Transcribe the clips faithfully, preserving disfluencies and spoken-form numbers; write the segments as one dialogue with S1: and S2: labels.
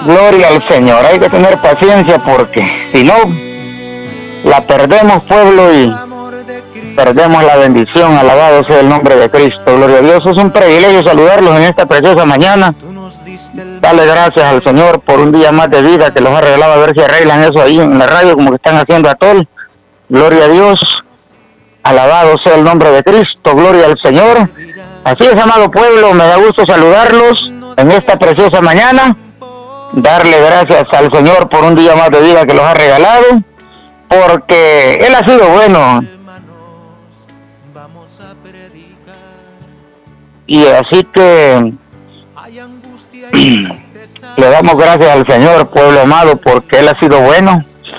S1: Gloria al Señor. Hay que tener paciencia porque si no, la perdemos, pueblo, y perdemos la bendición. Alabado sea el nombre de Cristo. Gloria a Dios. Es un privilegio saludarlos en esta preciosa mañana. Dale gracias al Señor por un día más de vida que los ha regalado. A ver si arreglan eso ahí en la radio como que están haciendo a todos. Gloria a Dios. Alabado sea el nombre de Cristo. Gloria al Señor. Así es, amado pueblo, me da gusto saludarlos en esta preciosa mañana. Darle gracias al Señor por un día más de vida que los ha regalado, porque Él ha sido bueno. Y así que le damos gracias al Señor, pueblo amado, porque Él ha sido bueno.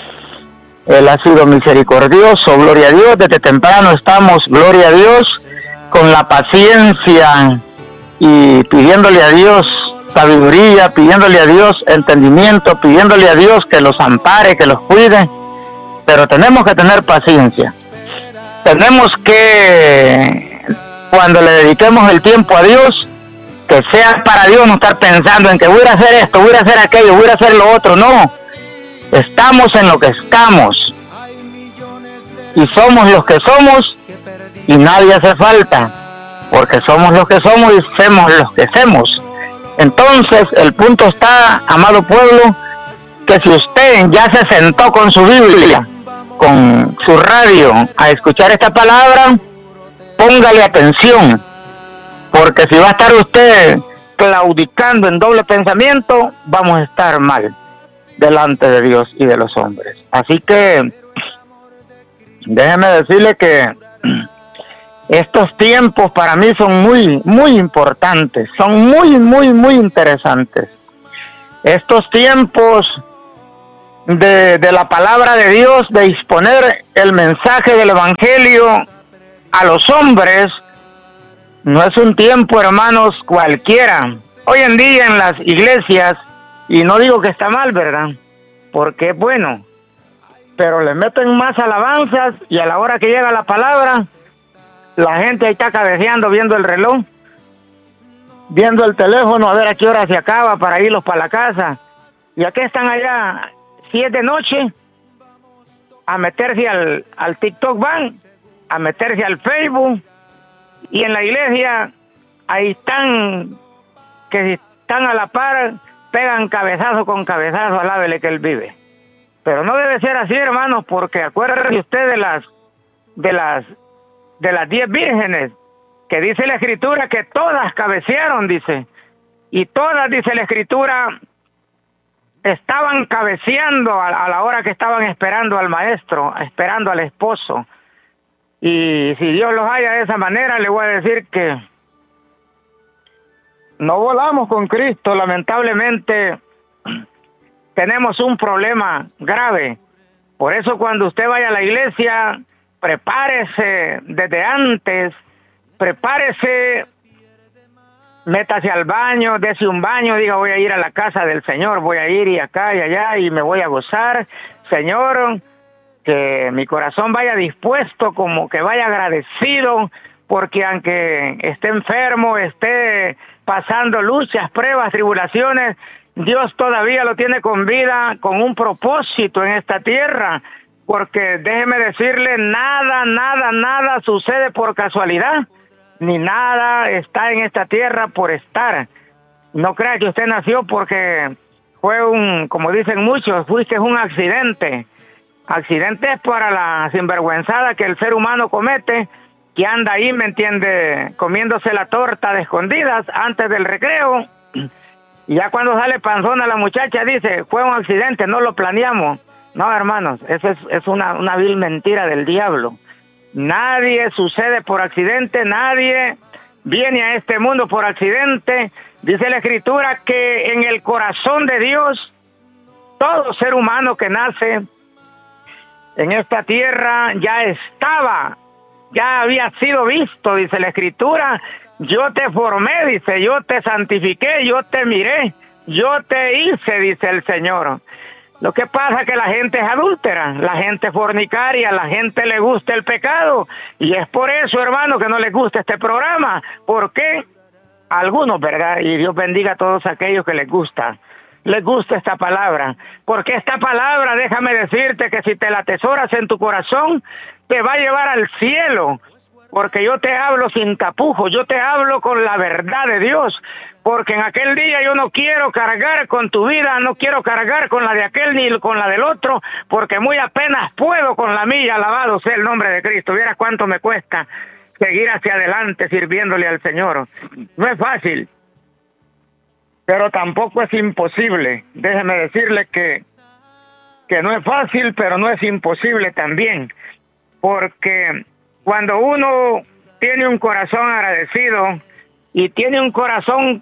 S1: Él ha sido misericordioso, gloria a Dios. Desde temprano estamos, gloria a Dios, con la paciencia y pidiéndole a Dios sabiduría, pidiéndole a Dios entendimiento, pidiéndole a Dios que los ampare, que los cuide. Pero tenemos que tener paciencia. Tenemos que, cuando le dediquemos el tiempo a Dios, que sea para Dios, no estar pensando en que voy a hacer esto, voy a hacer aquello, voy a hacer lo otro. No, estamos en lo que estamos y somos los que somos y nadie hace falta, porque somos los que somos y somos los que hacemos. Entonces el punto está, amado pueblo, que si usted ya se sentó con su Biblia, con su radio a escuchar esta palabra, póngale atención, porque si va a estar usted claudicando en doble pensamiento, vamos a estar mal delante de Dios y de los hombres. Así que déjeme decirle que estos tiempos para mí son muy, muy importantes, son muy, muy, muy interesantes. Estos tiempos de, de la palabra de Dios, de exponer el mensaje del Evangelio a los hombres, no es un tiempo, hermanos, cualquiera. Hoy en día en las iglesias, y no digo que está mal, ¿verdad? Porque es bueno, pero le meten más alabanzas y a la hora que llega la palabra, la gente ahí está cabeceando, viendo el reloj, viendo el teléfono, a ver a qué hora se acaba para irlos para la casa. Y aquí están allá, si es de noche, a meterse al, al TikTok van, a meterse al Facebook, y en la iglesia, ahí están, que si están a la par, pegan cabezazo con cabezazo, alábele que Él vive. Pero no debe ser así, hermanos, porque acuérdense usted de las, de las, de las diez vírgenes, que dice la Escritura que todas cabecearon, dice, y todas, dice la Escritura, estaban cabeceando a, a la hora que estaban esperando al maestro, esperando al esposo. Y si Dios los haya de esa manera, le voy a decir que no volamos con Cristo. Lamentablemente tenemos un problema grave. Por eso cuando usted vaya a la iglesia, prepárese desde antes, prepárese, métase al baño, dése un baño, diga voy a ir a la casa del Señor, voy a ir y acá y allá y me voy a gozar. Señor, que mi corazón vaya dispuesto, como que vaya agradecido, porque aunque esté enfermo, esté pasando luchas, pruebas, tribulaciones, Dios todavía lo tiene con vida, con un propósito en esta tierra, porque déjeme decirle, nada, nada, nada sucede por casualidad, ni nada está en esta tierra por estar. No crea que usted nació porque fue un, como dicen muchos, fuiste un accidente. Accidente es para la sinvergüenzada que el ser humano comete, que anda ahí, ¿me entiende?, comiéndose la torta de escondidas antes del recreo. Y ya cuando sale panzona la muchacha dice, fue un accidente, no lo planeamos. No, hermanos, eso es, es una, una vil mentira del diablo. Nadie sucede por accidente, nadie viene a este mundo por accidente. Dice la Escritura que en el corazón de Dios, todo ser humano que nace en esta tierra ya estaba, ya había sido visto, dice la Escritura. Yo te formé, dice, yo te santifiqué, yo te miré, yo te hice, dice el Señor. Lo que pasa es que la gente es adúltera, la gente es fornicaria, la gente le gusta el pecado, y es por eso, hermano, que no les gusta este programa. ¿Por qué? Algunos, ¿verdad? Y Dios bendiga a todos aquellos que les gusta les gusta esta palabra, porque esta palabra, déjame decirte que si te la atesoras en tu corazón, te va a llevar al cielo, porque yo te hablo sin tapujos, yo te hablo con la verdad de Dios, porque en aquel día yo no quiero cargar con tu vida, no quiero cargar con la de aquel ni con la del otro, porque muy apenas puedo con la mía, alabado sea el nombre de Cristo. Vieras cuánto me cuesta seguir hacia adelante sirviéndole al Señor. No es fácil, pero tampoco es imposible. Déjeme decirle que, que no es fácil, pero no es imposible también, porque cuando uno tiene un corazón agradecido y tiene un corazón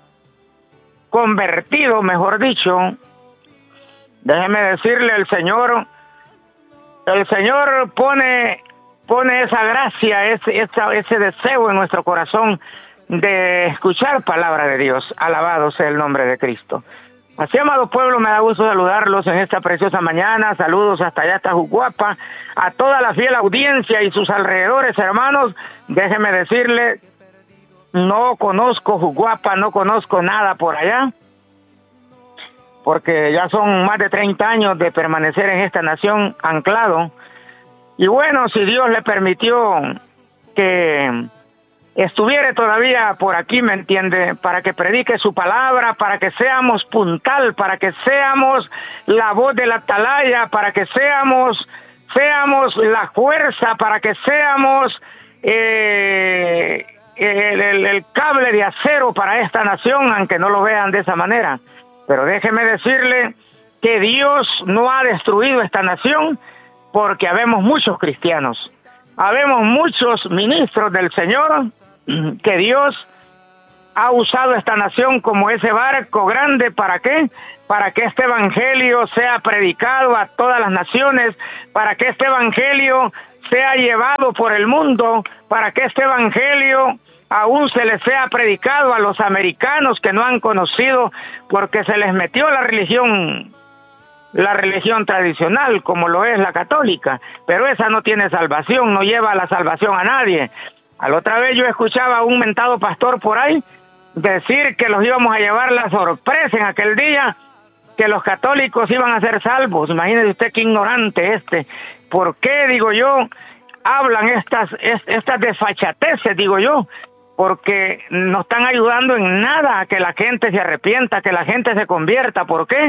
S1: convertido, mejor dicho, déjeme decirle, el Señor, el Señor pone, pone esa gracia, ese, esa, ese deseo en nuestro corazón de escuchar palabra de Dios. Alabado sea el nombre de Cristo. Así, amado pueblo, me da gusto saludarlos en esta preciosa mañana. Saludos hasta allá, hasta Jucuapa, a toda la fiel audiencia y sus alrededores, hermanos. Déjeme decirle, no conozco Jucuapa, no conozco nada por allá, porque ya son más de treinta años de permanecer en esta nación anclado. Y bueno, si Dios le permitió que estuviera todavía por aquí, ¿me entiende? Para que predique su palabra, para que seamos puntal, para que seamos la voz de la atalaya, para que seamos, seamos la fuerza, para que seamos eh, el, el, el cable de acero para esta nación, aunque no lo vean de esa manera. Pero déjeme decirle que Dios no ha destruido esta nación, porque habemos muchos cristianos, habemos muchos ministros del Señor, que Dios ha usado esta nación como ese barco grande. ¿Para qué? Para que este evangelio sea predicado a todas las naciones, para que este evangelio sea llevado por el mundo, para que este evangelio aún se les sea predicado a los americanos que no han conocido, porque se les metió la religión, la religión tradicional, como lo es la católica, pero esa no tiene salvación, no lleva la salvación a nadie. A la otra vez yo escuchaba a un mentado pastor por ahí decir que los íbamos a llevar la sorpresa en aquel día, que los católicos iban a ser salvos. Imagínese usted qué ignorante este. ¿Por qué, digo yo, hablan estas, estas desfachateces, digo yo? Porque no están ayudando en nada a que la gente se arrepienta, que la gente se convierta. ¿Por qué?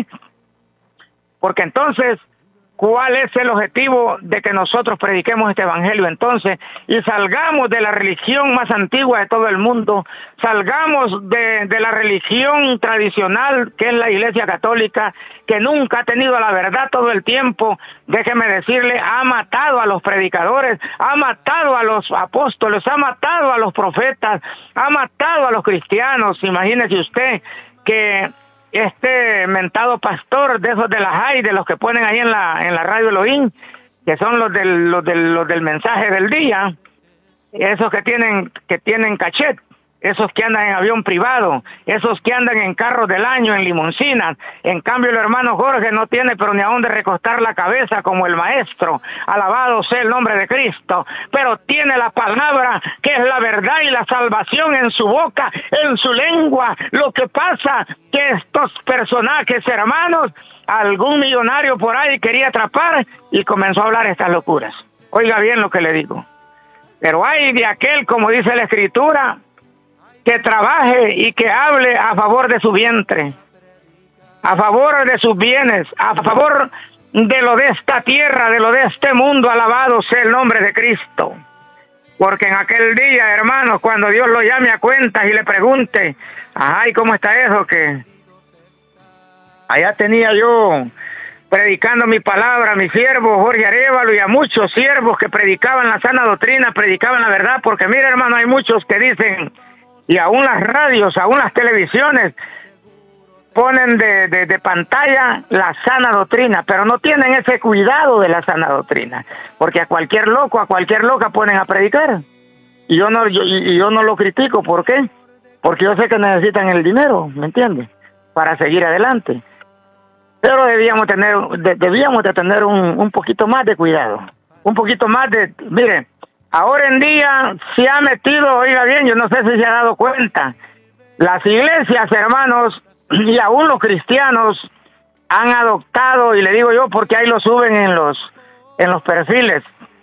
S1: Porque entonces, ¿cuál es el objetivo de que nosotros prediquemos este evangelio entonces? Y salgamos de la religión más antigua de todo el mundo, salgamos de, de la religión tradicional que es la Iglesia Católica, que nunca ha tenido la verdad todo el tiempo. Déjeme decirle, ha matado a los predicadores, ha matado a los apóstoles, ha matado a los profetas, ha matado a los cristianos. Imagínese usted que este mentado pastor de esos de la J A I, de los que ponen ahí en la en la radio Elohim, que son los del los del los del mensaje del día, esos que tienen que tienen cachet, esos que andan en avión privado, esos que andan en carros del año, en limoncinas. En cambio el hermano Jorge no tiene pero ni a dónde recostar la cabeza como el maestro, alabado sea el nombre de Cristo, pero tiene la palabra que es la verdad y la salvación en su boca, en su lengua. Lo que pasa que estos personajes, hermanos, algún millonario por ahí quería atrapar y comenzó a hablar estas locuras. Oiga bien lo que le digo. Pero hay de aquel, como dice la Escritura, que trabaje y que hable a favor de su vientre, a favor de sus bienes, a favor de lo de esta tierra, de lo de este mundo. Alabado sea el nombre de Cristo. Porque en aquel día, hermanos, cuando Dios lo llame a cuentas y le pregunte, ay, ¿cómo está eso? Que allá tenía yo predicando mi palabra a mi siervo Jorge Arévalo y a muchos siervos que predicaban la sana doctrina, predicaban la verdad. Porque mira, hermano, hay muchos que dicen, y aún las radios, aún las televisiones ponen de, de, de pantalla la sana doctrina, pero no tienen ese cuidado de la sana doctrina, porque a cualquier loco, a cualquier loca ponen a predicar. Y yo no, yo, y yo no lo critico. ¿Por qué? Porque yo sé que necesitan el dinero, ¿me entiendes? Para seguir adelante. Pero debíamos tener, de, debíamos de tener un, un poquito más de cuidado, un poquito más de, mire, ahora en día se ha metido, oiga bien, yo no sé si se ha dado cuenta, las iglesias, hermanos,
S2: y aún los cristianos han adoptado, y le digo yo porque ahí lo suben en los en los perfiles,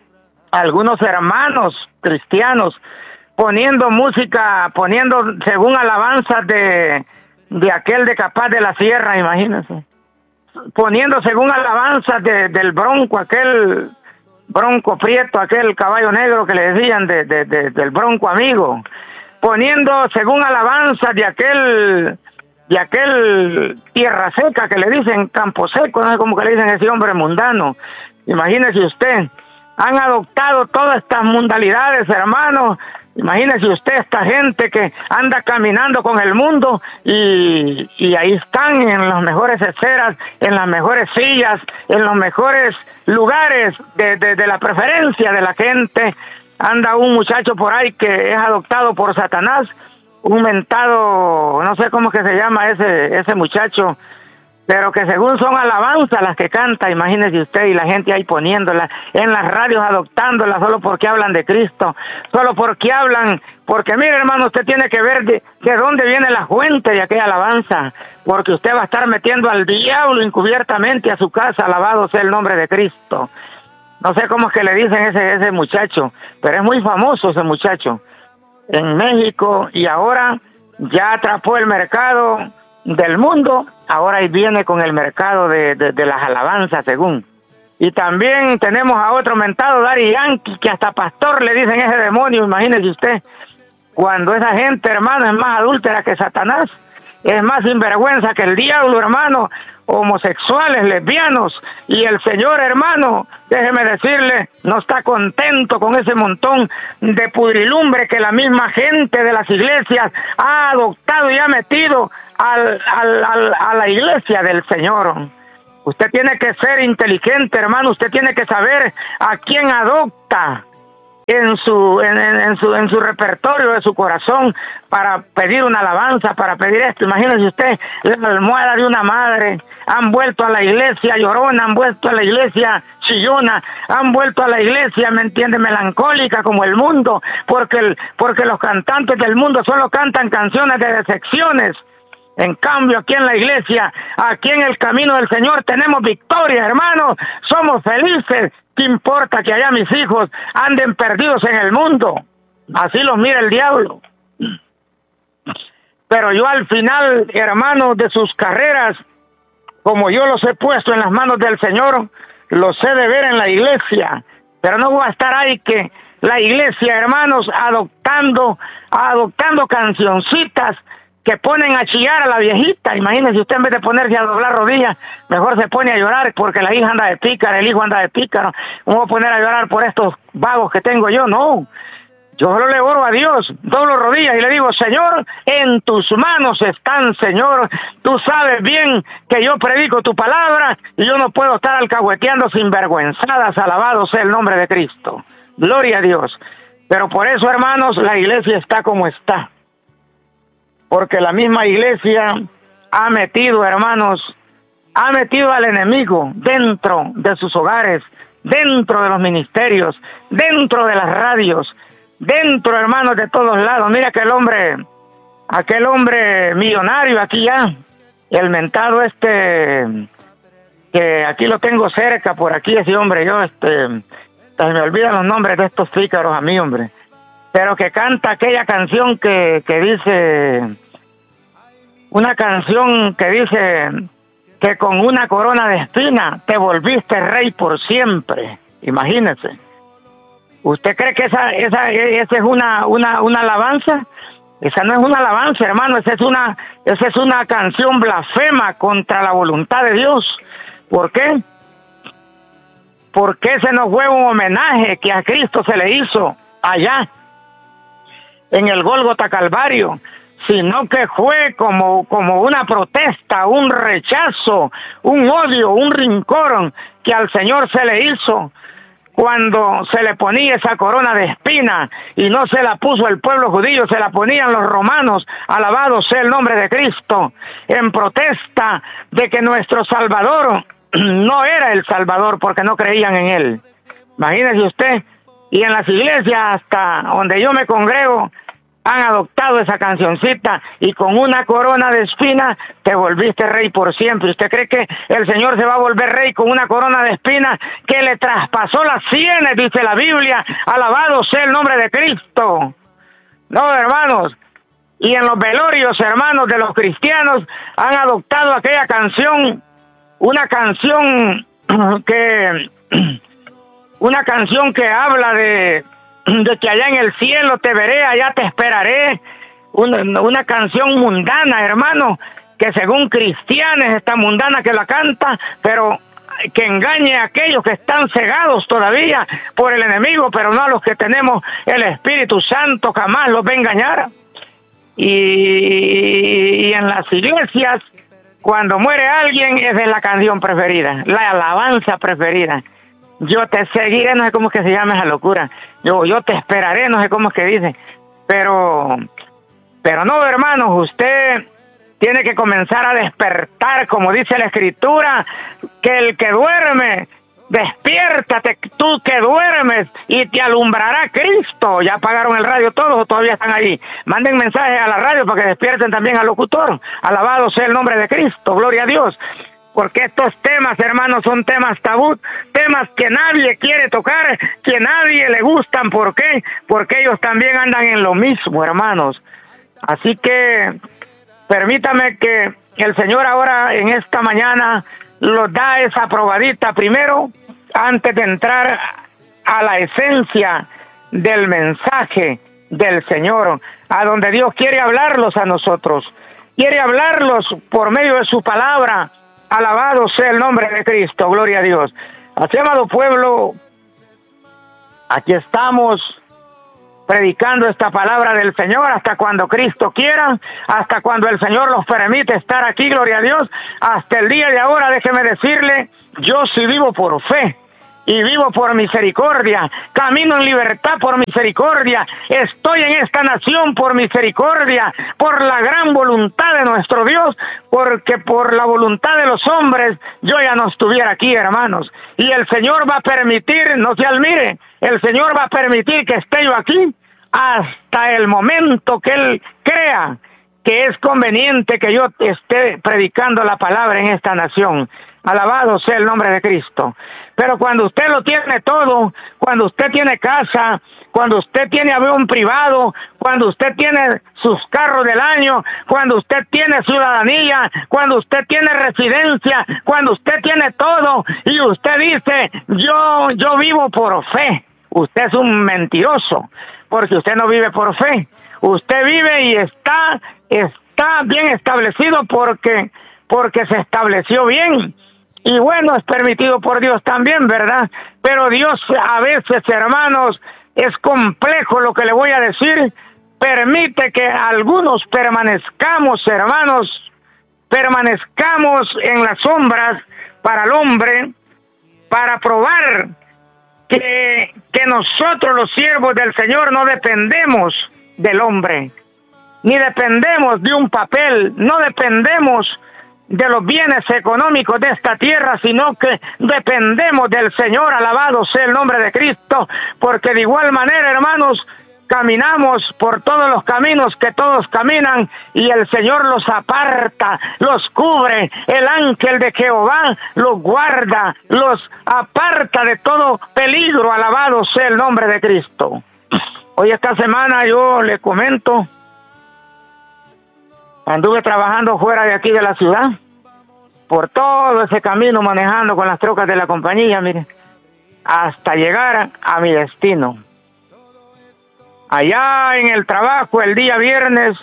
S2: algunos hermanos cristianos poniendo música, poniendo según alabanzas de de aquel de Capaz de la Sierra, imagínense, poniendo según alabanzas de, del Bronco, aquel Bronco Prieto, aquel caballo negro que le decían de, de, de, del Bronco Amigo, poniendo según alabanzas de aquel de aquel Tierra Seca que le dicen Campo Seco, no sé cómo que le dicen a ese hombre mundano. Imagínese usted, han adoptado todas estas mundalidades, hermanos. Imagínese usted esta gente que anda caminando con el mundo y, y ahí están en las mejores esferas, en las mejores sillas, en los mejores lugares de, de, de la preferencia de la gente. Anda un muchacho por ahí que es adoptado por Satanás, un mentado, no sé cómo que se llama ese ese muchacho, pero que según son alabanzas las que canta, imagínese usted, y la gente ahí poniéndola en las radios, adoptándola solo porque hablan de Cristo, solo porque hablan, porque mire hermano, usted tiene que ver de, de dónde viene la fuente de aquella alabanza, porque usted va a estar metiendo al diablo encubiertamente a su casa, alabado sea el nombre de Cristo. No sé cómo es que le dicen ese ese muchacho, pero es muy famoso ese muchacho en México, y ahora ya atrapó el mercado del mundo, ahora ahí viene con el mercado de, de, de las alabanzas según. Y también tenemos a otro mentado, Daddy Yankee, que hasta pastor le dicen ese demonio, imagínese usted, cuando esa gente, hermano, es más adúltera que Satanás, es más sinvergüenza que el diablo, hermano, homosexuales, lesbianos, y el Señor, hermano, déjeme decirle, no está contento con ese montón de pudrilumbre que la misma gente de las iglesias ha adoptado y ha metido al, al, al, a la iglesia del Señor. Usted tiene que ser inteligente, hermano, usted tiene que saber a quién adopta en su en, en, en su en su repertorio de su corazón para pedir una alabanza, para pedir esto. Imagínese usted, la almohada de una madre, han vuelto a la iglesia llorona, han vuelto a la iglesia chillona, han vuelto a la iglesia, ¿me entiende?, melancólica como el mundo, porque el, porque los cantantes del mundo solo cantan canciones de decepciones. En cambio, aquí en la iglesia, aquí en el camino del Señor, tenemos victoria, hermanos, somos felices. ¿Qué importa que allá mis hijos anden perdidos en el mundo? Así los mira el diablo. Pero yo al final, hermanos, de sus carreras, como yo los he puesto en las manos del Señor, los he de ver en la iglesia. Pero no voy a estar ahí que la iglesia, hermanos, adoptando, adoptando cancioncitas que ponen a chillar a la viejita. Imagínese usted, en vez de ponerse a doblar rodillas, mejor se pone a llorar porque la hija anda de pícara, el hijo anda de pícaro. ¿Cómo voy a poner a llorar por estos vagos que tengo yo? No, yo solo le oro a Dios, doblo rodillas y le digo: Señor, en tus manos están, Señor, tú sabes bien que yo predico tu palabra y yo no puedo estar alcahueteando sinvergüenzadas, alabado sea el nombre de Cristo, gloria a Dios. Pero por eso, hermanos, la iglesia está como está, porque la misma iglesia ha metido, hermanos, ha metido al enemigo dentro de sus hogares, dentro de los ministerios, dentro de las radios, dentro, hermanos, de todos lados. Mira aquel hombre, aquel hombre millonario aquí ya, el mentado este, que aquí lo tengo cerca, por aquí ese hombre, yo, este, se me olvidan los nombres de estos pícaros a mí, hombre, pero que canta aquella canción que, que dice, una canción que dice que con una corona de espina te volviste rey por siempre. Imagínese. ¿Usted cree que esa esa esa es una una una alabanza? Esa no es una alabanza, hermano, esa es una esa es una canción blasfema contra la voluntad de Dios. ¿Por qué? Porque ese no fue un homenaje que a Cristo se le hizo allá en el Gólgota Calvario, sino que fue como, como una protesta, un rechazo, un odio, un rincón que al Señor se le hizo cuando se le ponía esa corona de espina, y no se la puso el pueblo judío, se la ponían los romanos, alabado sea el nombre de Cristo, en protesta de que nuestro Salvador no era el Salvador porque no creían en él. Imagínese usted, y en las iglesias hasta donde yo me congrego, han adoptado esa cancioncita y con una corona de espinas te volviste rey por siempre. ¿Usted cree que el Señor se va a volver rey con una corona de espinas que le traspasó las sienes, dice la Biblia? Alabado sea el nombre de Cristo. No, hermanos. Y en los velorios, hermanos, de los cristianos han adoptado aquella canción, una canción que, una canción que habla de de que allá en el cielo te veré, allá te esperaré, una, una canción mundana, hermano, que según cristianos está mundana que la canta, pero que engañe a aquellos que están cegados todavía por el enemigo, pero no a los que tenemos el Espíritu Santo, jamás los va a engañar. Y, y en las iglesias, cuando muere alguien, esa es la canción preferida, la alabanza preferida. Yo te seguiré, no sé cómo es que se llama esa locura. Yo, yo te esperaré, no sé cómo es que dice. Pero, pero no, hermanos, usted tiene que comenzar a despertar, como dice la Escritura, que el que duerme, despiértate, tú que duermes, y te alumbrará Cristo. ¿Ya apagaron el radio todos o todavía están ahí? Manden mensajes a la radio para que despierten también al locutor. Alabado sea el nombre de Cristo, gloria a Dios. Porque estos temas, hermanos, son temas tabú, temas que nadie quiere tocar, que nadie le gustan. ¿Por qué? Porque ellos también andan en lo mismo, hermanos. Así que permítame que el Señor ahora en esta mañana los da esa probadita primero, antes de entrar a la esencia del mensaje del Señor, a donde Dios quiere hablarlos a nosotros, quiere hablarlos por medio de su palabra. Alabado sea el nombre de Cristo, gloria a Dios. Así, amado pueblo, aquí estamos predicando esta palabra del Señor hasta cuando Cristo quiera, hasta cuando el Señor nos permite estar aquí, gloria a Dios. Hasta el día de ahora, déjeme decirle, yo sí vivo por fe y vivo por misericordia, camino en libertad por misericordia, estoy en esta nación por misericordia, por la gran voluntad de nuestro Dios, porque por la voluntad de los hombres yo ya no estuviera aquí, hermanos, y el Señor va a permitir, no se admire, el Señor va a permitir que esté yo aquí hasta el momento que Él crea que es conveniente que yo esté predicando la palabra en esta nación. Alabado sea el nombre de Cristo. Pero cuando usted lo tiene todo, cuando usted tiene casa, cuando usted tiene avión privado, cuando usted tiene sus carros del año, cuando usted tiene ciudadanía, cuando usted tiene residencia, cuando usted tiene todo, y usted dice, yo, yo vivo por fe, usted es un mentiroso, porque usted no vive por fe. Usted vive y está, está bien establecido porque, porque se estableció bien. Y bueno, es permitido por Dios también, ¿verdad? Pero Dios a veces, hermanos, es complejo lo que le voy a decir. Permite que algunos permanezcamos, hermanos, permanezcamos en las sombras para el hombre, para probar que, que nosotros los siervos del Señor no dependemos del hombre, ni dependemos de un papel, no dependemos de los bienes económicos de esta tierra, sino que dependemos del Señor. Alabado sea el nombre de Cristo, porque de igual manera, hermanos, caminamos por todos los caminos que todos caminan, y el Señor los aparta, los cubre, el ángel de Jehová los guarda, los aparta de todo peligro. Alabado sea el nombre de Cristo. Hoy esta semana yo le comento, anduve trabajando fuera de aquí de la ciudad, por todo ese camino manejando con las trocas de la compañía, mire, hasta llegar a mi destino. Allá en el trabajo, el día viernes,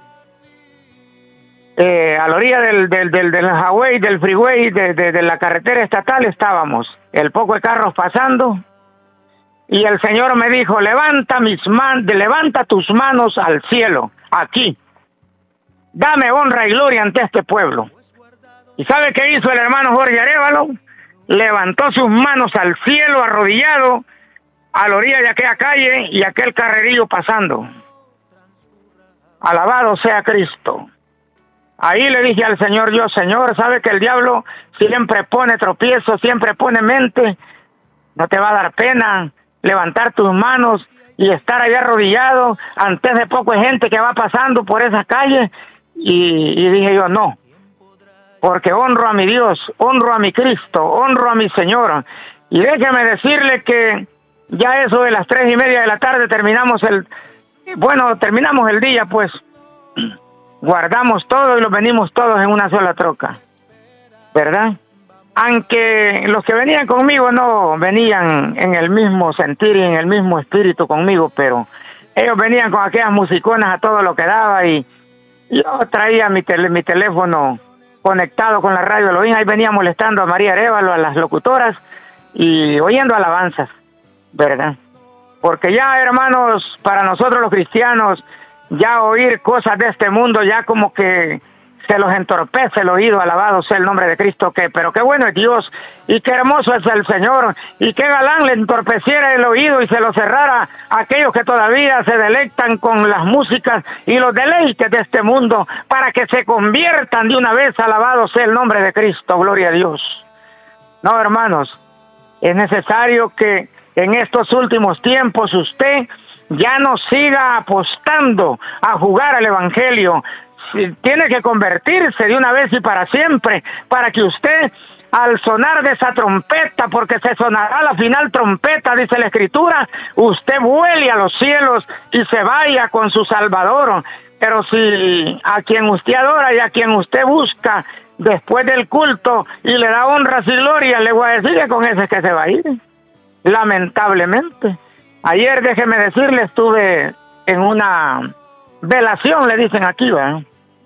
S2: eh, a la orilla del, del, del, del highway, del freeway, de, de, de la carretera estatal estábamos, el poco de carros pasando, y el Señor me dijo, levanta mis man, levanta tus manos al cielo, aquí. Dame honra y gloria ante este pueblo. ¿Y sabe qué hizo el hermano Jorge Arévalo? Levantó sus manos al cielo, arrodillado, a la orilla de aquella calle y aquel carrerillo pasando. Alabado sea Cristo. Ahí le dije al Señor, yo, Señor, sabe que el diablo siempre pone tropiezo, siempre pone mente. No te va a dar pena levantar tus manos y estar allá arrodillado. Antes de poco hay gente que va pasando por esa calle y, y dije yo, no, porque honro a mi Dios, honro a mi Cristo, honro a mi Señor. Y déjeme decirle que ya eso de las tres y media de la tarde terminamos el, bueno, terminamos el día, pues guardamos todo y los venimos todos en una sola troca, ¿verdad? Aunque los que venían conmigo no venían en el mismo sentir y en el mismo espíritu conmigo, pero ellos venían con aquellas musiconas a todo lo que daba y yo traía mi, tele, mi teléfono conectado con la radio Elohim, ahí venía molestando a María Arévalo, a las locutoras y oyendo alabanzas, ¿verdad? Porque ya, hermanos, para nosotros los cristianos, ya oír cosas de este mundo ya como que se los entorpece el oído. Alabado sea el nombre de Cristo, que pero qué bueno es Dios y qué hermoso es el Señor y qué galán le entorpeciera el oído y se lo cerrara a aquellos que todavía se delectan con las músicas y los deleites de este mundo para que se conviertan de una vez. Alabado sea el nombre de Cristo, gloria a Dios. No, hermanos, es necesario que en estos últimos tiempos usted ya no siga apostando a jugar al evangelio. Tiene que convertirse de una vez y para siempre, para que usted, al sonar de esa trompeta, porque se sonará la final trompeta, dice la Escritura, usted vuele a los cielos y se vaya con su Salvador. Pero si a quien usted adora y a quien usted busca después del culto y le da honras y gloria, le voy a decir que con ese es que se va a ir, lamentablemente. Ayer, déjeme decirle, estuve en una velación, le dicen aquí, ¿verdad?,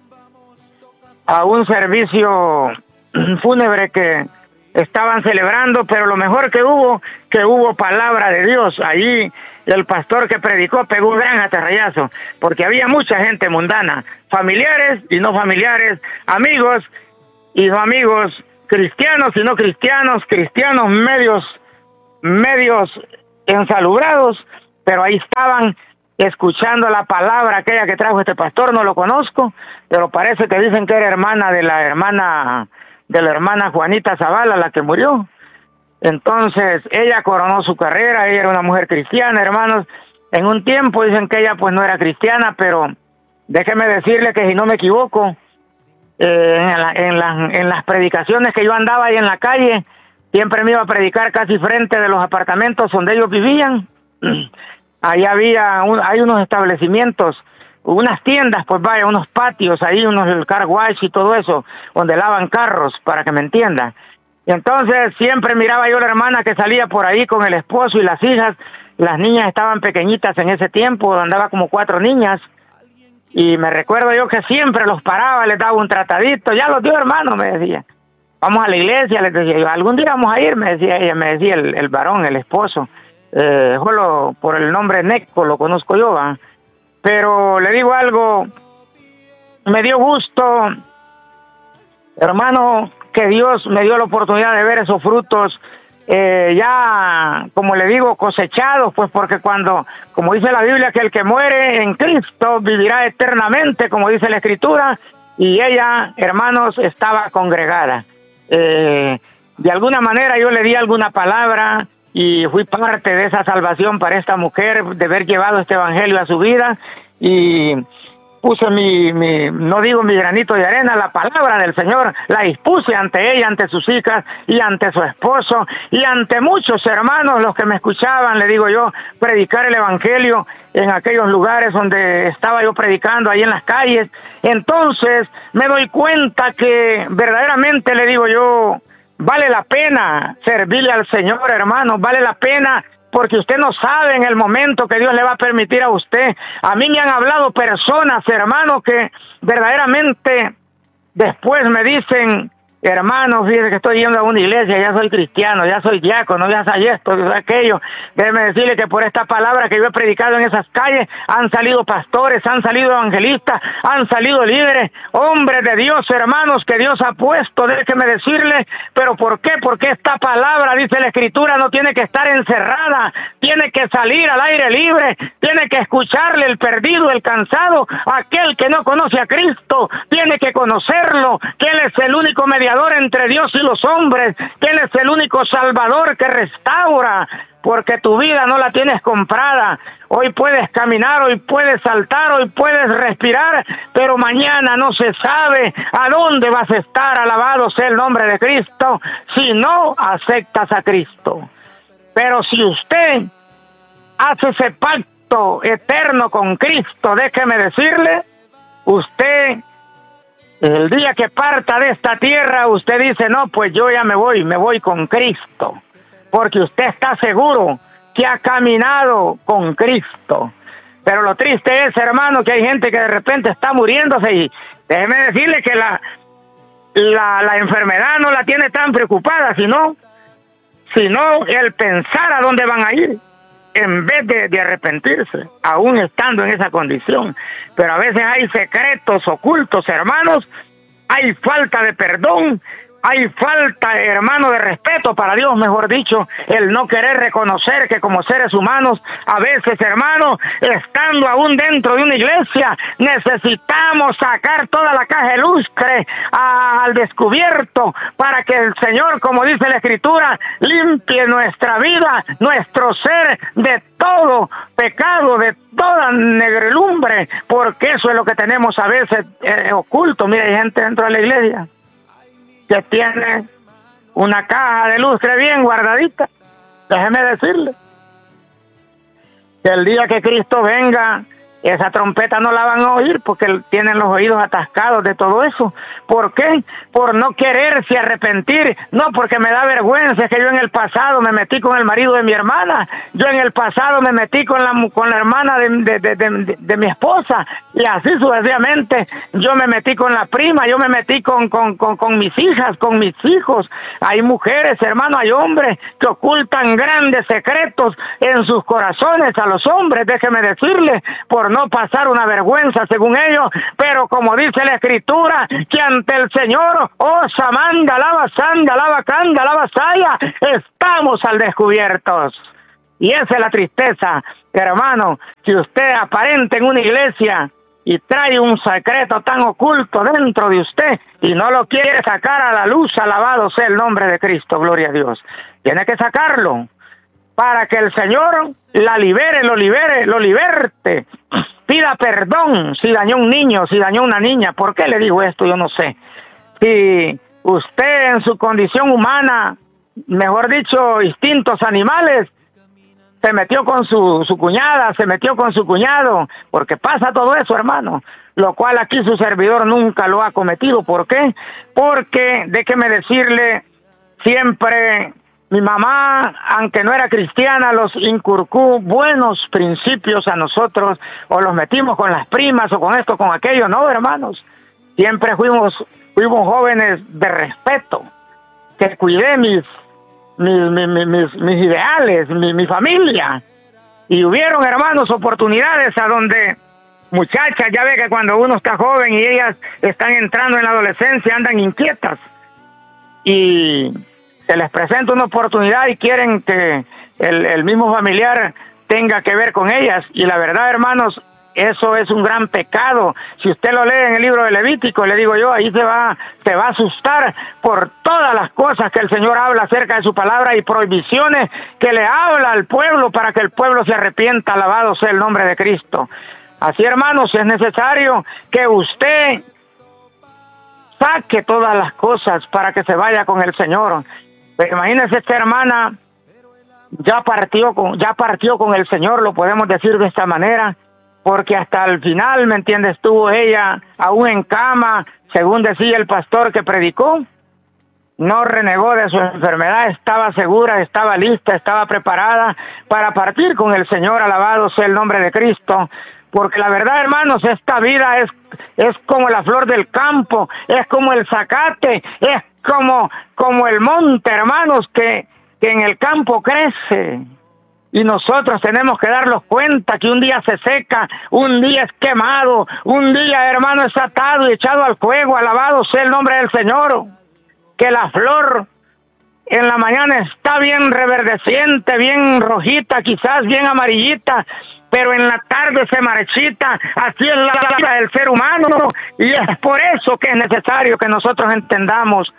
S2: a un servicio fúnebre que estaban celebrando, pero lo mejor que hubo, que hubo palabra de Dios. Allí el pastor que predicó pegó un gran aterrayazo, porque había mucha gente mundana, familiares y no familiares, amigos y no amigos, cristianos y no cristianos, cristianos medios, medios ensalubrados, pero ahí estaban escuchando la palabra aquella que trajo este pastor. No lo conozco, pero parece que dicen que era hermana de la hermana de la hermana Juanita Zavala, la que murió. Entonces ella coronó su carrera, ella era una mujer cristiana, hermanos. En un tiempo dicen que ella pues no era cristiana, pero déjeme decirle que si no me equivoco, eh, en, la, en, la, en las predicaciones que yo andaba ahí en la calle, siempre me iba a predicar casi frente de los apartamentos donde ellos vivían. Ahí había, un, hay unos establecimientos, unas tiendas, pues vaya, unos patios, ahí unos car wash y todo eso, donde lavan carros, para que me entiendan. Y entonces siempre miraba yo a la hermana que salía por ahí con el esposo y las hijas. Las niñas estaban pequeñitas en ese tiempo, andaba como cuatro niñas. Y me recuerdo yo que siempre los paraba, les daba un tratadito. Ya los dio, hermano, me decía. Vamos a la iglesia, les decía yo. Algún día vamos a ir, me decía ella, me decía el, el varón, el esposo. Eh, solo por el nombre Neco lo conozco yo, ¿va? Pero le digo algo, me dio gusto, hermano, que Dios me dio la oportunidad de ver esos frutos, eh, ya, como le digo, cosechados, pues porque cuando, como dice la Biblia, que el que muere en Cristo vivirá eternamente, como dice la Escritura, y ella, hermanos, estaba congregada. Eh, de alguna manera yo le di alguna palabra y fui parte de esa salvación para esta mujer, de haber llevado este evangelio a su vida, y puse mi, mi, no digo mi granito de arena, la palabra del Señor, la dispuse ante ella, ante sus hijas, y ante su esposo, y ante muchos hermanos, los que me escuchaban, le digo yo, predicar el evangelio en aquellos lugares donde estaba yo predicando, ahí en las calles. Entonces, me doy cuenta que verdaderamente, le digo yo, vale la pena servirle al Señor, hermano, vale la pena, porque usted no sabe en el momento que Dios le va a permitir a usted. A mí me han hablado personas, hermano, que verdaderamente después me dicen, hermano, fíjese que estoy yendo a una iglesia, ya soy cristiano, ya soy diácono, ya soy esto, ya soy aquello. Déjeme decirle que por esta palabra que yo he predicado en esas calles, han salido pastores, han salido evangelistas, han salido líderes, hombres de Dios, hermanos, que Dios ha puesto, déjeme decirle. ¿Pero por qué? Porque esta palabra, dice la Escritura, no tiene que estar encerrada, tiene que salir al aire libre, tiene que escucharle el perdido, el cansado, aquel que no conoce a Cristo, tiene que conocerlo, que Él es el único mediador mediador entre Dios y los hombres, que Él es el único Salvador que restaura, porque tu vida no la tienes comprada. Hoy puedes caminar, hoy puedes saltar, hoy puedes respirar, pero mañana no se sabe a dónde vas a estar. Alabado sea el nombre de Cristo, si no aceptas a Cristo. Pero si usted hace ese pacto eterno con Cristo, déjeme decirle, usted, el día que parta de esta tierra, usted dice, no, pues yo ya me voy, me voy con Cristo, porque usted está seguro que ha caminado con Cristo. Pero lo triste es, hermano, que hay gente que de repente está muriéndose, y déjeme decirle que la, la, la enfermedad no la tiene tan preocupada, sino, sino el pensar a dónde van a ir, en vez de, de arrepentirse, aún estando en esa condición. Pero a veces hay secretos ocultos, hermanos, hay falta de perdón, hay falta, hermano, de respeto para Dios, mejor dicho, el no querer reconocer que como seres humanos, a veces, hermano, estando aún dentro de una iglesia, necesitamos sacar toda la caja de lustre a, al descubierto, para que el Señor, como dice la Escritura, limpie nuestra vida, nuestro ser de todo pecado, de toda negrelumbre, porque eso es lo que tenemos a veces eh, oculto. Mira, hay gente dentro de la iglesia que tiene una caja de lustre bien guardadita. Déjeme decirle que el día que Cristo venga, esa trompeta no la van a oír, porque tienen los oídos atascados de todo eso. ¿Por qué? Por no quererse arrepentir, no porque me da vergüenza, es que yo en el pasado me metí con el marido de mi hermana, yo en el pasado me metí con la con la hermana de, de, de, de, de mi esposa, y así sucesivamente, yo me metí con la prima, yo me metí con, con, con, con mis hijas, con mis hijos. Hay mujeres, hermano, hay hombres que ocultan grandes secretos en sus corazones a los hombres, déjeme decirle, por no pasar una vergüenza según ellos, pero como dice la Escritura, que ante el Señor, oh Samanda, lava Sanda, lava Canda, lava Saya, estamos al descubierto. Y esa es la tristeza, hermano, si usted aparenta en una iglesia y trae un secreto tan oculto dentro de usted y no lo quiere sacar a la luz, alabado sea el nombre de Cristo, gloria a Dios. Tiene que sacarlo para que el Señor la libere, lo libere, lo liberte. Pida perdón si dañó un niño, si dañó una niña. ¿Por qué le digo esto? Yo no sé. Si usted en su condición humana, mejor dicho, instintos animales, se metió con su, su cuñada, se metió con su cuñado, porque pasa todo eso, hermano, lo cual aquí su servidor nunca lo ha cometido. ¿Por qué? Porque, déjeme decirle, siempre mi mamá, aunque no era cristiana, los inculcó buenos principios a nosotros, o los metimos con las primas, o con esto, con aquello. No, hermanos, siempre fuimos, fuimos jóvenes de respeto, que cuidé mis Mis, mis, mis, mis ideales, mi, mi familia. Y hubieron, hermanos, oportunidades a donde muchachas, ya ve que cuando uno está joven y ellas están entrando en la adolescencia, andan inquietas, y se les presenta una oportunidad y quieren que el, el mismo familiar tenga que ver con ellas. Y la verdad, hermanos, eso es un gran pecado. Si usted lo lee en el libro de Levítico, le digo yo, ahí se va, se va a asustar por todas las cosas que el Señor habla acerca de su palabra y prohibiciones que le habla al pueblo para que el pueblo se arrepienta. Alabado sea el nombre de Cristo. Así, hermanos, es necesario que usted saque todas las cosas para que se vaya con el Señor. Pero imagínese, esta hermana ya partió con, ya partió con el Señor, lo podemos decir de esta manera, porque hasta el final, ¿me entiendes? Estuvo ella aún en cama, según decía el pastor que predicó. No renegó de su enfermedad, estaba segura, estaba lista, estaba preparada para partir con el Señor. Alabado sea el nombre de Cristo. Porque la verdad, hermanos, esta vida es, es como la flor del campo, es como el zacate, es como, como el monte, hermanos, que, que en el campo crece. Y nosotros tenemos que darnos cuenta que un día se seca, un día es quemado, un día, hermano, es atado y echado al fuego. Alabado sea el nombre del Señor. Que la flor en la mañana está bien reverdeciente, bien rojita, quizás bien amarillita, pero en la tarde se marchita. Así es la vida del ser humano, y es por eso que es necesario que nosotros entendamos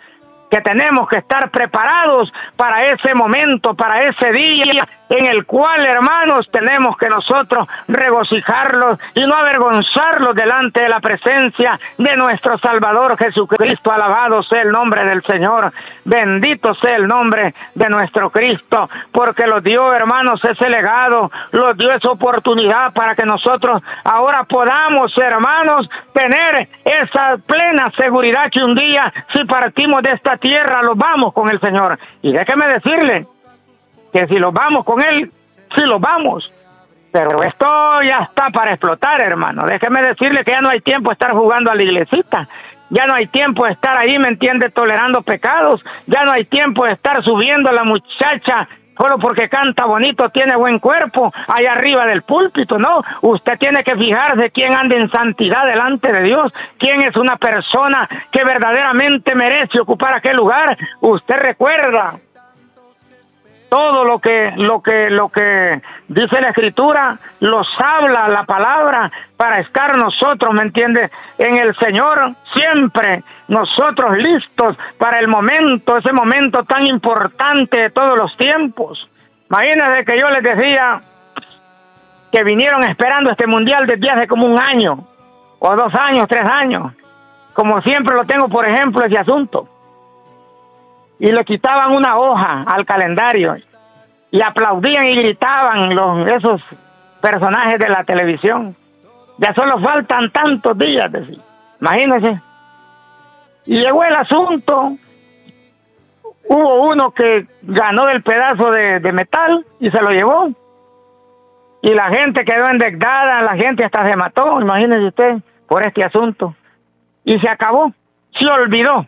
S2: que tenemos que estar preparados para ese momento, para ese día en el cual, hermanos, tenemos que nosotros regocijarlos y no avergonzarlos delante de la presencia de nuestro Salvador Jesucristo. Alabado sea el nombre del Señor, bendito sea el nombre de nuestro Cristo, porque los dio, hermanos, ese legado, los dio esa oportunidad para que nosotros ahora podamos, hermanos, tener esa plena seguridad que un día, si partimos de esta tierra, los vamos con el Señor. Y déjeme decirle que si los vamos con Él, si los vamos, pero esto ya está para explotar, hermano. Déjeme decirle que ya no hay tiempo de estar jugando a la iglesita, ya no hay tiempo de estar ahí, ¿me entiende?, tolerando pecados, ya no hay tiempo de estar subiendo a la muchacha solo porque canta bonito, tiene buen cuerpo, allá arriba del púlpito. No, usted tiene que fijarse quién anda en santidad delante de Dios, quién es una persona que verdaderamente merece ocupar aquel lugar. Usted recuerda todo lo que lo que lo que dice la Escritura, los habla la palabra para estar nosotros, ¿me entiende?, en el Señor, siempre nosotros listos para el momento, ese momento tan importante de todos los tiempos. Imagínense que yo les decía que vinieron esperando este mundial desde hace como un año, o dos años, tres años, como siempre lo tengo, por ejemplo, ese asunto. Y le quitaban una hoja al calendario y aplaudían y gritaban los, esos personajes de la televisión. Ya solo faltan tantos días, decía. Imagínense. Y llegó el asunto, hubo uno que ganó el pedazo de, de metal y se lo llevó. Y la gente quedó endeudada, la gente hasta se mató, imagínense usted, por este asunto. Y se acabó, se olvidó.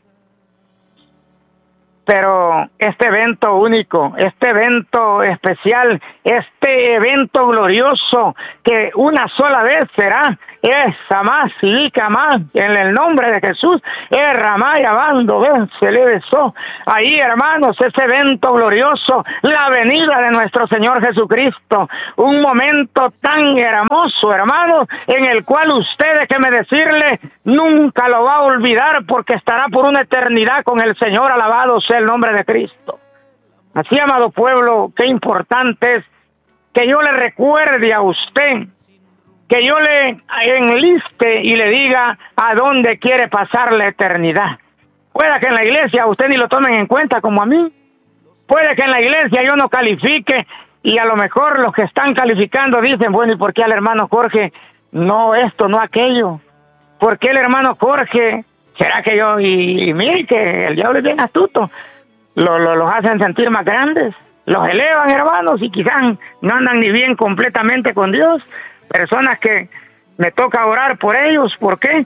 S2: Pero este evento único, este evento especial, este evento glorioso que una sola vez será, es jamás y jamás, en el nombre de Jesús, es ramay abando, ven, se le besó. Ahí, hermanos, ese evento glorioso, la venida de nuestro Señor Jesucristo, un momento tan hermoso, hermanos, en el cual usted, déjeme decirle, nunca lo va a olvidar porque estará por una eternidad con el Señor, alabado sea el nombre de Cristo. Así, amado pueblo, qué importante es que yo le recuerde a usted, que yo le enliste y le diga a dónde quiere pasar la eternidad. Puede que en la iglesia usted ni lo tomen en cuenta como a mí, puede que en la iglesia yo no califique y a lo mejor los que están calificando dicen, bueno, ¿y por qué al hermano Jorge no esto, no aquello? ¿Por qué el hermano Jorge? ¿Será que yo? Y, y mire que el diablo es bien astuto, lo, lo, los hacen sentir más grandes, los elevan, hermanos, y quizás no andan ni bien completamente con Dios. Personas que me toca orar por ellos. ¿Por qué?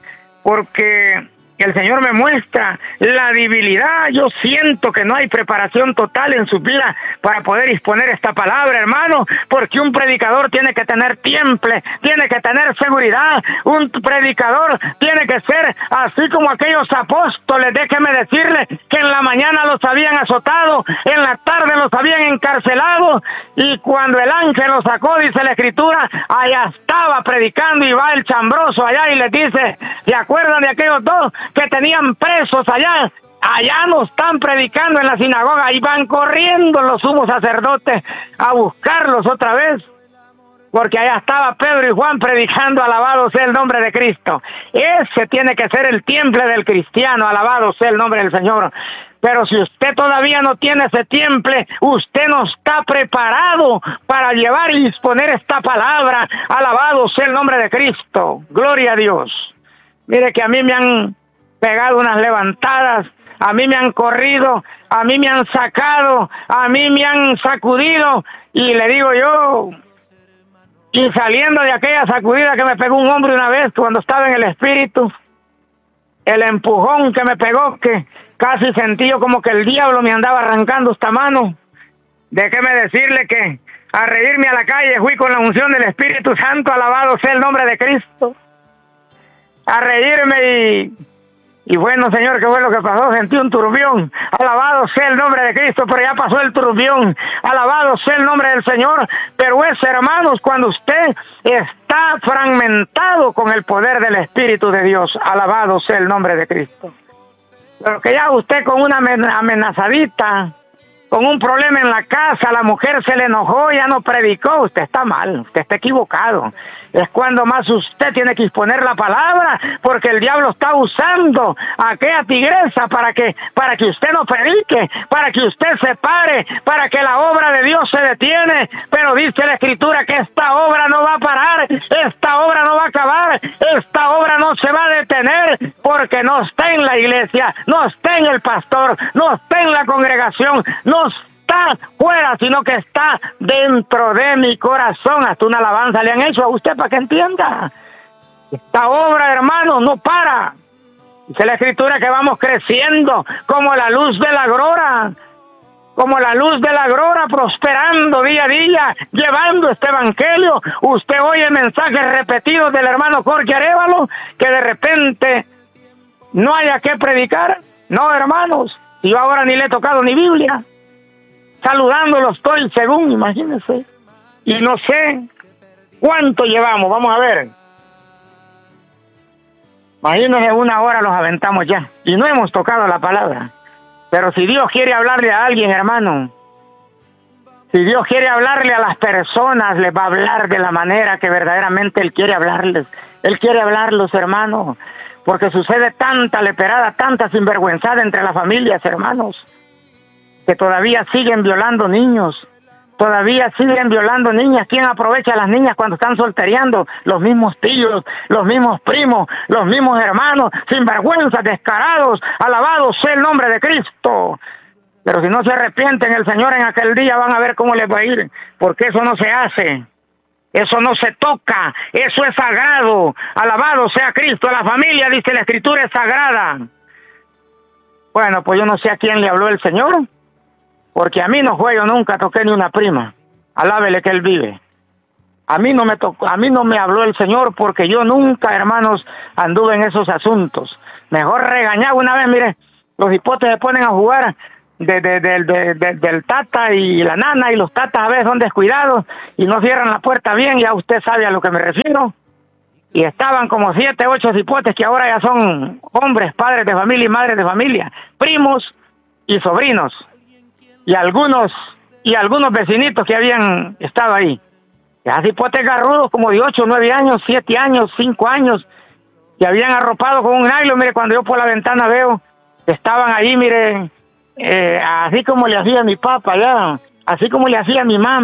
S2: Porque el Señor me muestra la debilidad. Yo siento que no hay preparación total en su vida para poder exponer esta palabra, hermano, porque un predicador tiene que tener tiemple, tiene que tener seguridad. Un predicador tiene que ser así como aquellos apóstoles. Déjeme decirle que en la mañana los habían azotado, en la tarde los habían encarcelado, y cuando el ángel los sacó, dice la Escritura, allá estaba predicando, y va el chambroso allá y les dice, ¿se acuerdan de aquellos dos que tenían presos allá? Allá no están predicando en la sinagoga, ahí van corriendo los sumos sacerdotes a buscarlos otra vez, porque allá estaba Pedro y Juan predicando, alabado sea el nombre de Cristo. Ese tiene que ser el temple del cristiano, alabado sea el nombre del Señor. Pero si usted todavía no tiene ese temple, usted no está preparado para llevar y disponer esta palabra, alabado sea el nombre de Cristo. Gloria a Dios. Mire que a mí me han pegado unas levantadas, a mí me han corrido, a mí me han sacado, a mí me han sacudido, y le digo yo, y saliendo de aquella sacudida que me pegó un hombre una vez cuando estaba en el espíritu, el empujón que me pegó, que casi sentí yo como que el diablo me andaba arrancando esta mano. Déjeme decirle que a reírme a la calle fui con la unción del Espíritu Santo, alabado sea el nombre de Cristo, a reírme y... Y bueno, Señor, ¿qué fue lo que pasó? Sentí un turbión. Alabado sea el nombre de Cristo, pero ya pasó el turbión. Alabado sea el nombre del Señor. Pero es, hermanos, cuando usted está fragmentado con el poder del Espíritu de Dios. Alabado sea el nombre de Cristo. Pero que ya usted con una amenazadita, con un problema en la casa, la mujer se le enojó, ya no predicó, usted está mal, usted está equivocado. Es cuando más usted tiene que exponer la palabra, porque el diablo está usando a aquella tigresa para que, para que usted no predique, para que usted se pare, para que la obra de Dios se detiene. Pero dice la Escritura que esta obra no va a parar, esta obra no va a acabar, esta obra no se va a detener, porque no está en la iglesia, no está en el pastor, no está en la congregación, no está fuera, sino que está dentro de mi corazón. Hasta una alabanza le han hecho a usted para que entienda. Esta obra, hermano, no para. Dice la Escritura que vamos creciendo como la luz de la aurora, como la luz de la aurora, prosperando día a día, llevando este evangelio. Usted oye mensajes repetidos del hermano Jorge Arévalo, que de repente no haya que predicar. No, hermanos, yo ahora ni le he tocado ni Biblia. Saludándolo estoy, según, imagínense. Y no sé cuánto llevamos, vamos a ver. Imagínense, una hora los aventamos ya. Y no hemos tocado la palabra. Pero si Dios quiere hablarle a alguien, hermano, si Dios quiere hablarle a las personas, les va a hablar de la manera que verdaderamente Él quiere hablarles. Él quiere hablarlos, hermano. Porque sucede tanta leperada, tanta sinvergüenzada entre las familias, hermanos, que todavía siguen violando niños, todavía siguen violando niñas. ¿Quién aprovecha a las niñas cuando están soltereando? Los mismos tíos, los mismos primos, los mismos hermanos, sinvergüenzas, descarados. Alabado sea el nombre de Cristo. Pero si no se arrepienten el Señor en aquel día, van a ver cómo les va a ir, porque eso no se hace, eso no se toca, eso es sagrado. Alabado sea Cristo. La familia, dice la Escritura, es sagrada. Bueno, pues yo no sé a quién le habló el Señor, porque a mí no fue, yo nunca toqué ni una prima. Alábele que Él vive. A mí no me tocó, a mí no me habló el Señor, porque yo nunca, hermanos, anduve en esos asuntos. Mejor regañaba una vez, mire, los hipotes se ponen a jugar de, de, de, de, de, del tata y la nana, y los tatas a veces son descuidados y no cierran la puerta bien, ya usted sabe a lo que me refiero. Y estaban como siete, ocho hipotes que ahora ya son hombres, padres de familia y madres de familia, primos y sobrinos. Y algunos y algunos vecinitos que habían estado ahí. Ya hipotes garrudos como de ocho, nueve años, siete años, cinco años, que habían arropado con un nylon. Mire, cuando yo por la ventana veo, estaban ahí, mire, eh, así como le hacía mi papá, ya, así como le hacía mi mamá.